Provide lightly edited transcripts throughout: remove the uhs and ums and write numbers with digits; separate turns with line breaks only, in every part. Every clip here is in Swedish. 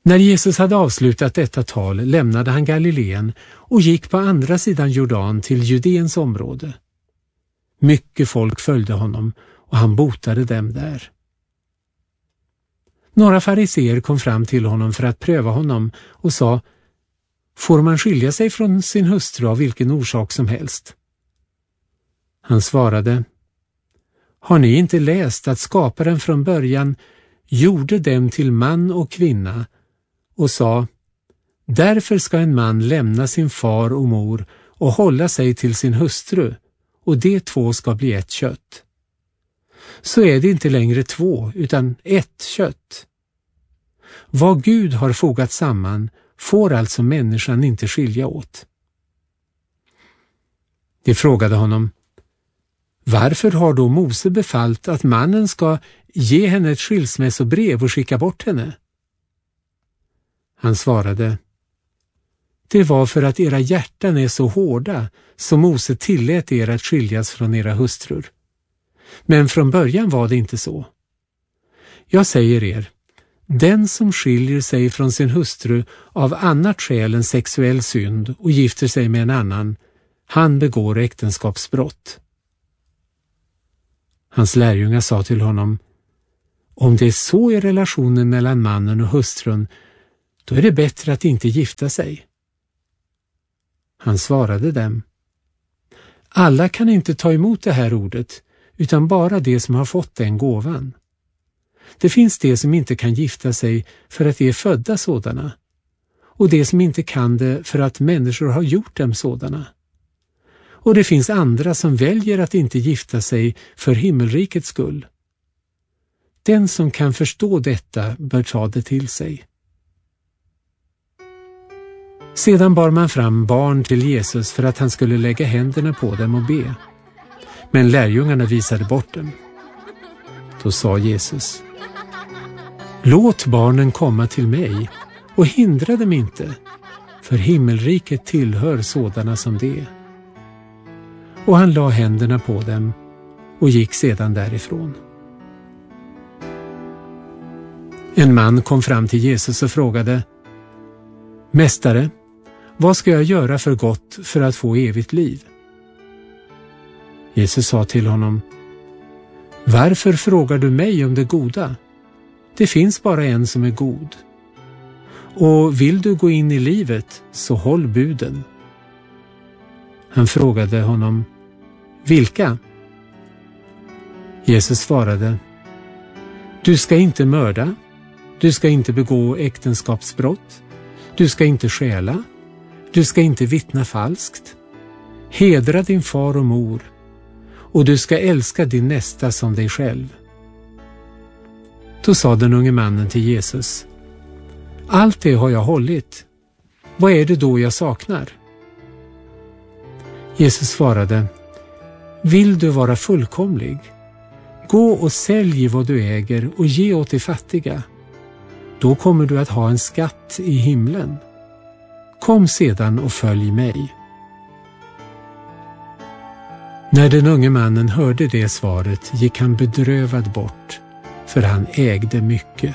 När Jesus hade avslutat detta tal lämnade han Galileen och gick på andra sidan Jordan till Judeens område. Mycket folk följde honom och han botade dem där. Några fariseer kom fram till honom för att pröva honom och sa: får man skilja sig från sin hustru av vilken orsak som helst? Han svarade: har ni inte läst att skaparen från början gjorde dem till man och kvinna och sa: därför ska en man lämna sin far och mor och hålla sig till sin hustru, och de två ska bli ett kött. Så är det inte längre två utan ett kött. Vad Gud har fogat samman får alltså människan inte skilja åt. De frågade honom: varför har då Mose befallt att mannen ska ge henne ett skilsmässobrev och skicka bort henne? Han svarade: det var för att era hjärtan är så hårda som Mose tillät er att skiljas från era hustrur. Men från början var det inte så. Jag säger er, den som skiljer sig från sin hustru av annat skäl än sexuell synd och gifter sig med en annan, han begår äktenskapsbrott. Hans lärjungar sa till honom: om det är så i relationen mellan mannen och hustrun, då är det bättre att inte gifta sig. Han svarade dem: alla kan inte ta emot det här ordet, utan bara de som har fått den gåvan. Det finns de som inte kan gifta sig för att de är födda sådana, och de som inte kan det för att människor har gjort dem sådana. Och det finns andra som väljer att inte gifta sig för himmelrikets skull. Den som kan förstå detta bör ta det till sig. Sedan bar man fram barn till Jesus för att han skulle lägga händerna på dem och be. Men lärjungarna visade bort dem. Då sa Jesus: låt barnen komma till mig och hindra dem inte, för himmelriket tillhör sådana som det. Och han la händerna på dem och gick sedan därifrån. En man kom fram till Jesus och frågade: mästare, vad ska jag göra för gott för att få evigt liv? Jesus sa till honom: varför frågar du mig om det goda? Det finns bara en som är god. Och vill du gå in i livet, så håll buden. Han frågade honom: vilka? Jesus svarade: du ska inte mörda, du ska inte begå äktenskapsbrott, du ska inte stjäla, du ska inte vittna falskt, hedra din far och mor, och du ska älska din nästa som dig själv. Då sa den unge mannen till Jesus: allt det har jag hållit. Vad är det då jag saknar? Jesus svarade: vill du vara fullkomlig? Gå och sälj vad du äger och ge åt de fattiga. Då kommer du att ha en skatt i himlen. Kom sedan och följ mig. När den unge mannen hörde det svaret gick han bedrövad bort, för han ägde mycket.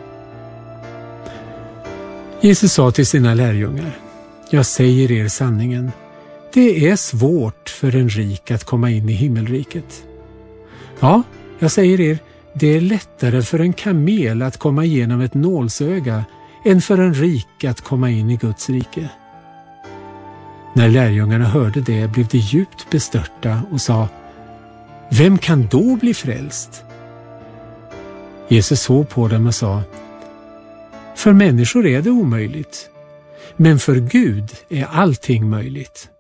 Jesus sa till sina lärjungar: jag säger er sanningen. Det är svårt för en rik att komma in i himmelriket. Ja, jag säger er, det är lättare för en kamel att komma igenom ett nålsöga än för en rik att komma in i Guds rike. När lärjungarna hörde det blev de djupt bestörta och sa: vem kan då bli frälst? Jesus såg på dem och sa: för människor är det omöjligt, men för Gud är allting möjligt.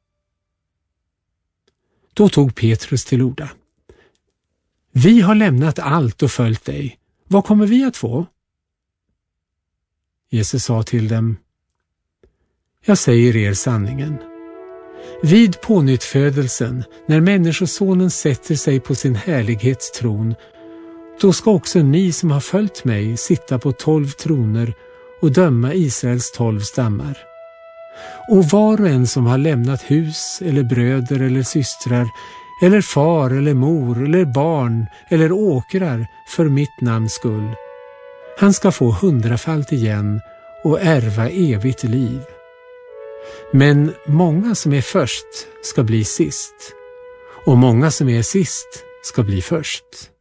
Då tog Petrus till orda: vi har lämnat allt och följt dig. Vad kommer vi att få? Jesus sa till dem: jag säger er sanningen. Vid pånyttfödelsen, när människosonen sätter sig på sin härlighetstron, då ska också ni som har följt mig sitta på 12 troner och döma Israels 12 stammar. Och var och en som har lämnat hus eller bröder eller systrar eller far eller mor eller barn eller åkrar för mitt namns skull, Han ska få 100-falt igen och ärva evigt liv. Men många som är först ska bli sist, och många som är sist ska bli först.